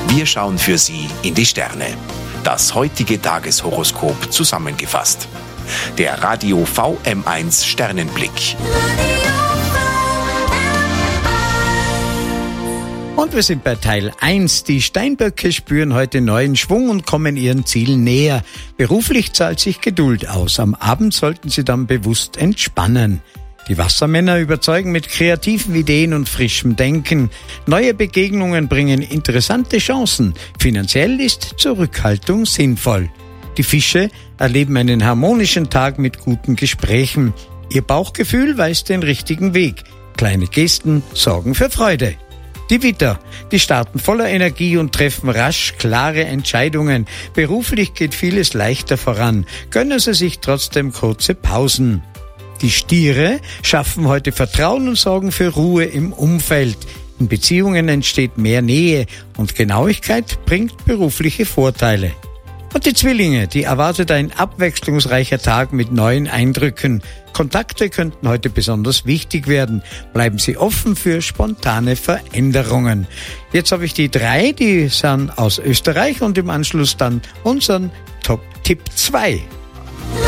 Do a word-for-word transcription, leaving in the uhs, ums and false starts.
Wir schauen für Sie in die Sterne. Das heutige Tageshoroskop zusammengefasst. Der Radio V M eins Sternenblick. Und wir sind bei Teil eins. Die Steinböcke spüren heute neuen Schwung und kommen ihren Zielen näher. Beruflich zahlt sich Geduld aus. Am Abend sollten Sie dann bewusst entspannen. Die Wassermänner überzeugen mit kreativen Ideen und frischem Denken. Neue Begegnungen bringen interessante Chancen. Finanziell ist Zurückhaltung sinnvoll. Die Fische erleben einen harmonischen Tag mit guten Gesprächen. Ihr Bauchgefühl weist den richtigen Weg. Kleine Gesten sorgen für Freude. Die Widder, die starten voller Energie und treffen rasch klare Entscheidungen. Beruflich geht vieles leichter voran. Gönnen Sie sich trotzdem kurze Pausen. Die Stiere schaffen heute Vertrauen und sorgen für Ruhe im Umfeld. In Beziehungen entsteht mehr Nähe und Genauigkeit bringt berufliche Vorteile. Und die Zwillinge, die erwartet ein abwechslungsreicher Tag mit neuen Eindrücken. Kontakte könnten heute besonders wichtig werden. Bleiben Sie offen für spontane Veränderungen. Jetzt habe ich die drei, die sind aus Österreich und im Anschluss dann unseren Top-Tipp zwei.